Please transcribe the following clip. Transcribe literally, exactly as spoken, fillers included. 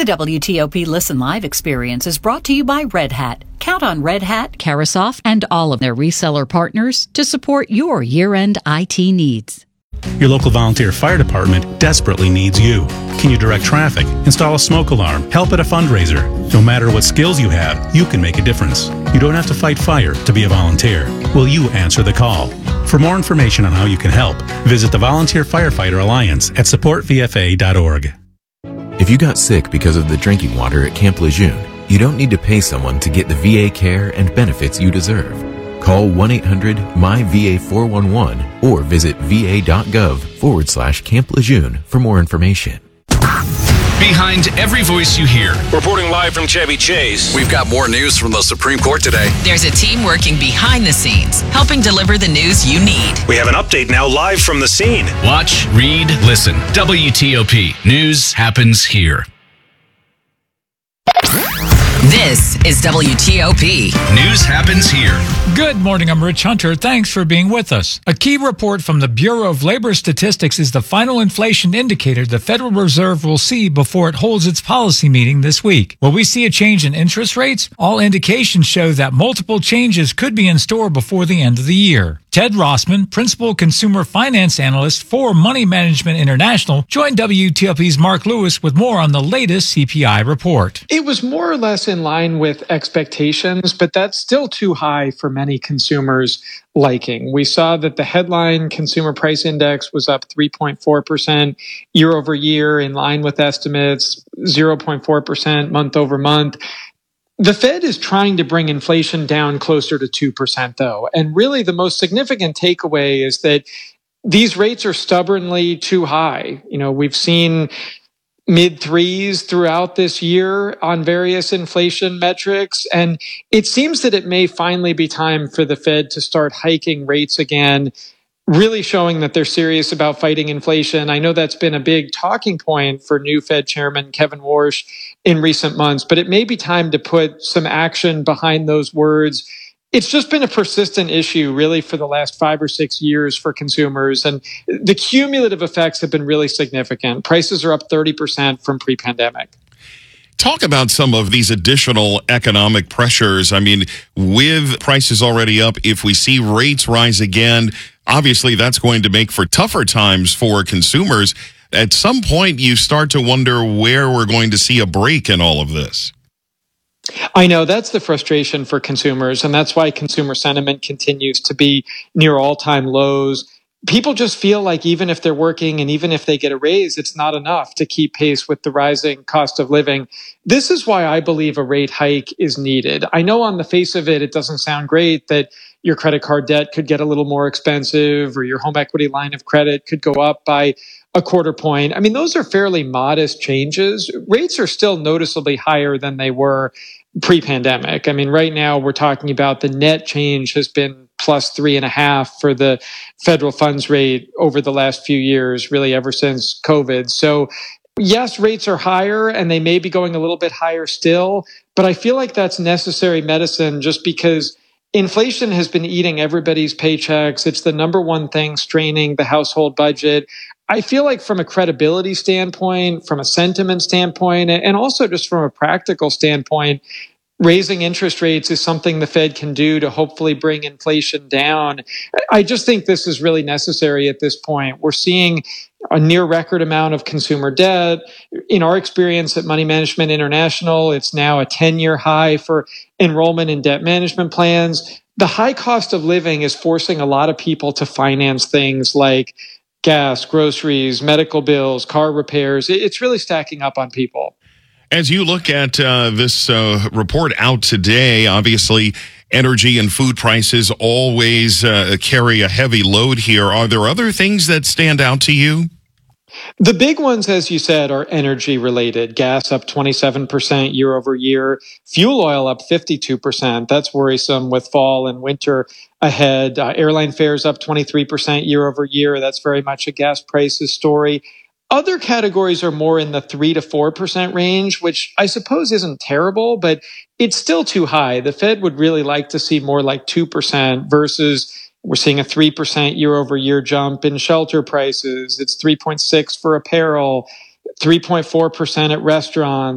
W T O P Listen Live experience is brought to you by Red Hat. Count on Red Hat, Karasoff, and all of their reseller partners to support your year-end I T needs. Your local volunteer fire department desperately needs you. Can you direct traffic, install a smoke alarm, help at a fundraiser? No matter what skills you have, you can make a difference. You don't have to fight fire to be a volunteer. Will you answer the call? For more information on how you can help, visit the Volunteer Firefighter Alliance at support v f a dot org. If you got sick because of the drinking water at Camp Lejeune, you don't need to pay someone to get the V A care and benefits you deserve. Call one eight hundred M Y V A four one one or visit va.gov forward slash Camp Lejeune for more information. Behind every voice you hear. Reporting live from Chevy Chase. We've got more news from the Supreme Court today. There's a team working behind the scenes, helping deliver the news you need. We have an update now live from the scene. Watch, read, listen. W T O P. News happens here. This is W T O P. News happens here. Good morning, I'm Rich Hunter. Thanks for being with us. A key report from the Bureau of Labor Statistics is the final inflation indicator the Federal Reserve will see before it holds its policy meeting this week. Will we see a change in interest rates? All indications show that multiple changes could be in store before the end of the year. Ted Rossman, Principal Consumer Finance Analyst for Money Management International, joined W T O P's Mark Lewis with more on the latest C P I report. It was more or less in line with expectations, but that's still too high for many consumers' liking. We saw that the headline Consumer Price Index was up three point four percent year over year, in line with estimates, zero point four percent month over month. The Fed is trying to bring inflation down closer to two percent, though. And really, the most significant takeaway is that these rates are stubbornly too high. You know, we've seen mid threes throughout this year on various inflation metrics. And it seems that it may finally be time for the Fed to start hiking rates again, really showing that they're serious about fighting inflation. I know that's been a big talking point for new Fed Chairman Kevin Warsh in recent months, but it may be time to put some action behind those words. It's just been a persistent issue really for the last five or six years for consumers. And the cumulative effects have been really significant. Prices are up thirty percent from pre-pandemic. Talk about some of these additional economic pressures. I mean, with prices already up, if we see rates rise again, obviously that's going to make for tougher times for consumers. At some point, you start to wonder where we're going to see a break in all of this. I know that's the frustration for consumers, and that's why consumer sentiment continues to be near all-time lows. People just feel like even if they're working and even if they get a raise, it's not enough to keep pace with the rising cost of living. This is why I believe a rate hike is needed. I know on the face of it, it doesn't sound great that your credit card debt could get a little more expensive or your home equity line of credit could go up by a quarter point. I mean, those are fairly modest changes. Rates are still noticeably higher than they were pre-pandemic. I mean, right now we're talking about the net change has been plus three and a half for the federal funds rate over the last few years, really ever since COVID. So yes, rates are higher and they may be going a little bit higher still, but I feel like that's necessary medicine just because inflation has been eating everybody's paychecks. It's the number one thing straining the household budget. I feel like from a credibility standpoint, from a sentiment standpoint, and also just from a practical standpoint, raising interest rates is something the Fed can do to hopefully bring inflation down. I just think this is really necessary at this point. We're seeing a near record amount of consumer debt. In our experience at Money Management International, it's now a ten-year high for enrollment in debt management plans. The high cost of living is forcing a lot of people to finance things like gas, groceries, medical bills, car repairs. It's really stacking up on people. As you look at uh, this uh, report out today, obviously energy and food prices always uh, carry a heavy load here. Are there other things that stand out to you? The big ones, as you said, are energy related. Gas up twenty-seven percent year over year. Fuel oil up fifty-two percent. That's worrisome with fall and winter ahead. Uh, airline fares up twenty-three percent year over year. That's very much a gas prices story. Other categories are more in the three to four percent range, which I suppose isn't terrible, but it's still too high. The Fed would really like to see more like two percent versus we're seeing a three percent year over year jump in shelter prices. It's three point six for apparel, three point four percent at restaurants.